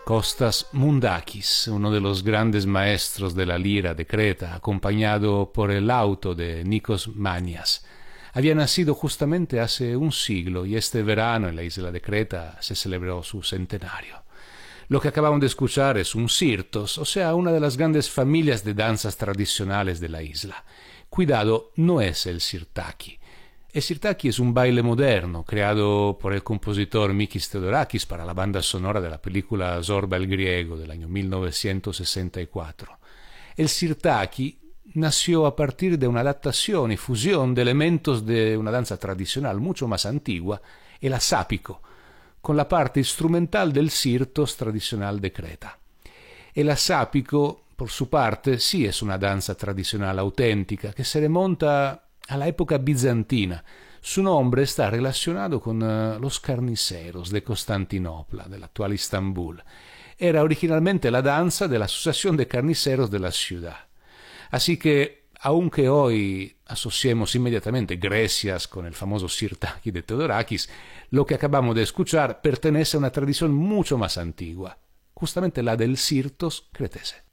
Kostas Mundakis, uno de los grandes maestros de la lira de Creta, acompañado por el auto de Nikos Manias. Había nacido justamente hace un siglo y este verano en la isla de Creta se celebró su centenario. Lo que acabamos de escuchar es un sirtos, o sea, una de las grandes familias de danzas tradicionales de la isla. Cuidado, no es el sirtaki. El sirtaki es un baile moderno creado por el compositor Mikis Theodorakis para la banda sonora de la película Zorba el griego del año 1964. El sirtaki nació a partir de una adaptación y fusión de elementos de una danza tradicional mucho más antigua, el asápico, con la parte instrumental del sirtos tradicional de Creta. El asápico, por su parte, sí es una danza tradicional auténtica que se remonta a la época bizantina. Su nombre está relacionado con los carniceros de Constantinopla, del actual Istambul. Era originalmente la danza de la Asociación de Carniceros de la ciudad. Así que, aunque hoy asociemos inmediatamente Grecias con el famoso sirtaki de Theodorakis, lo que acabamos de escuchar pertenece a una tradición mucho más antigua, justamente la del sirtos cretese.